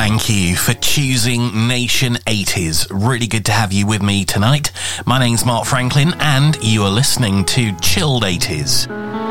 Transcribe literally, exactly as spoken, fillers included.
thank you for choosing Nation eighties. Really good to have you with me tonight. My name's Mark Franklin and you are listening to Chilled eighties.